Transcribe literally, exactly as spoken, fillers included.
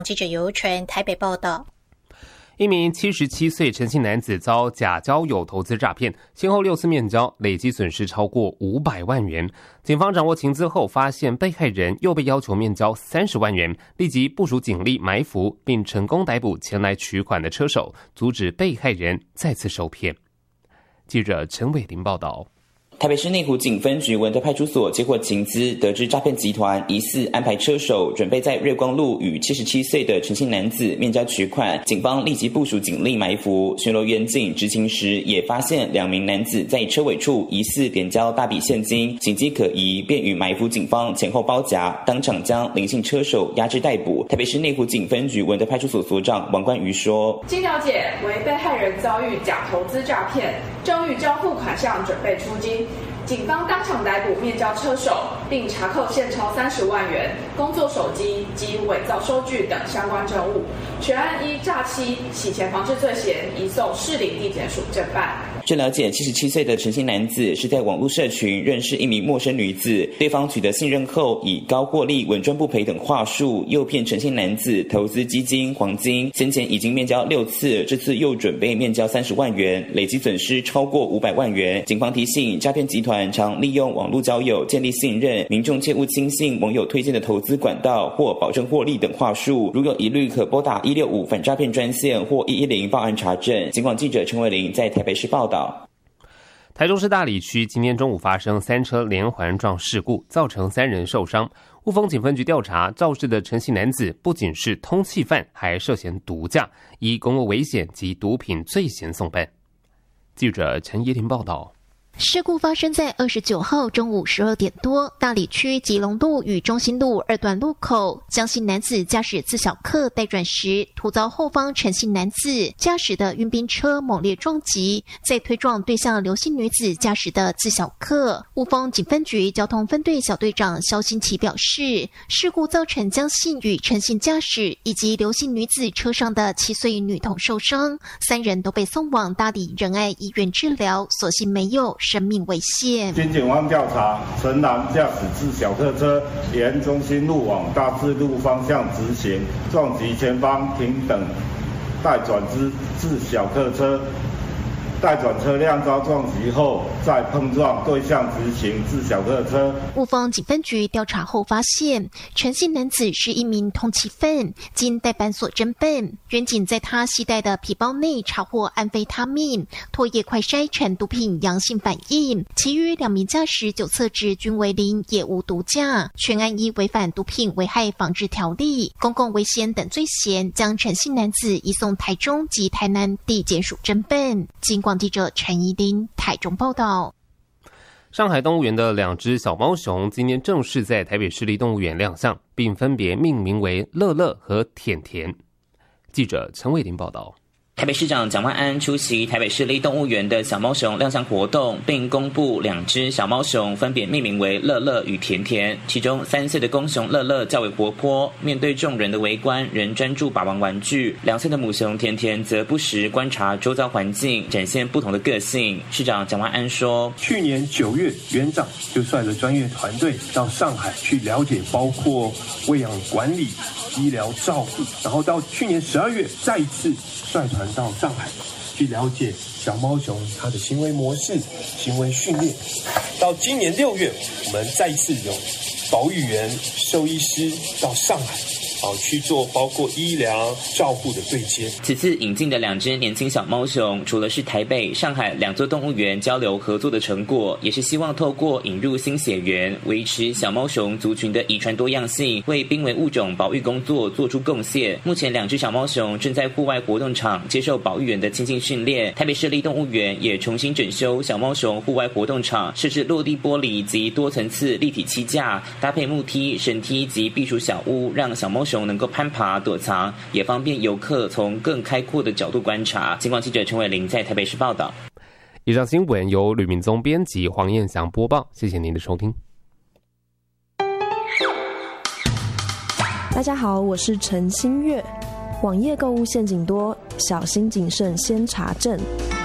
记者尤纯台北报道。 一名七十七岁陈姓男子遭假交友投资诈骗，先后六次面交，累计损失超过五百万元。警方掌握情资后，发现被害人又被要求面交三十万元，立即部署警力埋伏，并成功逮捕前来取款的车手，阻止被害人再次受骗。记者陈伟林报道。 台北市内湖警分局文德派出所接获情资，得知诈骗集团疑似安排车手准备在瑞光路与七十七岁的陈姓男子面交取款，警方立即部署警力埋伏，巡逻员警执勤时也发现两名男子在车尾处疑似点交大笔现金，警机可疑，便与埋伏警方前后包夹，当场将林姓车手押至逮捕。台北市内湖警分局文德派出所所长王冠瑜说：“ 经了解，为被害人遭遇假投资诈骗，正欲交付款项准备出金。警方当场逮捕面交车手，并查扣现钞三十万元、工作手机及伪造收据等相关证物。全案依诈欺、洗钱防治罪嫌，移送士林地检署侦办。” 据了解，七十七岁的陈姓男子是在网络社群认识一名陌生女子，对方取得信任后，以高获利、稳赚不赔等话术，诱骗陈姓男子投资基金、黄金。先前已经面交六次，这次又准备面交三十万元，累计损失超过五百万元。警方提醒，诈骗集团常利用网络交友建立信任，民众切勿轻信网友推荐的投资管道或保证获利等话术。如有疑虑，可拨打一六五反诈骗专线或一一零报案查证。警广记者陈伟林在台北市报道。 台中市大里区今天中午发生三车连环撞事故，造成三人受伤。雾峰警分局调查，肇事的陈姓男子不仅是通缉犯，还涉嫌毒驾，以公共危险及毒品罪嫌送办。记者陈怡婷报道。 事故发生在二十九号中午十二点多，大里区吉隆路与中心路二段路口，江姓男子驾驶自小客待转时，突遭后方陈姓男子驾驶的运兵车猛烈撞击，再推撞对向刘姓女子驾驶的自小客。雾峰警分局交通分队小队长肖新奇表示，事故造成江姓与陈姓驾驶以及刘姓女子车上的七岁女童受伤，三人都被送往大里仁爱医院治疗，所幸没有生命危险。 经警方调查，陈男驾驶自小客车沿中心路往大智路方向直行，撞击前方停等待转之自小客车。待转车辆遭撞击后，再碰撞对向直行自小客车。 雾峰警分局调查后发现，陈姓男子是一名通缉犯，经代办所侦办，员警在他携带的皮包内查获安非他命、唾液快筛呈毒品阳性反应，其余两名驾驶酒测值均为零，也无毒驾。全案依违反毒品危害防治条例、公共危险等罪嫌，将陈姓男子移送台中及台南地检署侦办。经过记者陈怡琳台中报道。 上海动物园的两只小猫熊今天正式在台北市立动物园亮相，并分别命名为乐乐和甜甜。记者陈伟林报道。 台北市长蒋万安出席台北市立动物园的小猫熊亮相活动，并公布两只小猫熊分别命名为乐乐与甜甜。其中三岁的公熊乐乐较为活泼，面对众人的围观仍专注把玩玩具；两岁的母熊甜甜则不时观察周遭环境，展现不同的个性。市长蒋万安说， 去年九月，园长就率着专业团队到上海去了解包括喂养管理、医疗照顾，然后到去年十二月再一次率团到上海去了解小猫熊它的行为模式、行为训练。到今年六月，我们再一次有保育员、兽医师到上海好去做包括医疗照护的对接。 此次引进的两只年轻小猫熊，除了是台北、上海两座动物园交流合作的成果，也是希望透过引入新血缘，维持小猫熊族群的遗传多样性，为濒危物种保育工作做出贡献。目前两只小猫熊正在户外活动场接受保育员的亲近训练。台北市立动物园也重新整修小猫熊户外活动场，设置落地玻璃及多层次立体栖架，搭配木梯、绳梯及避暑小屋，让小猫熊能够攀爬躲藏，也方便游客从更开阔的角度观察。警广记者陈伟玲在台北市报道。 以上新闻由吕明宗编辑，黄燕祥播报。谢谢您的收听。 大家好，我是陈新月。网页购物陷阱多，小心谨慎先查证。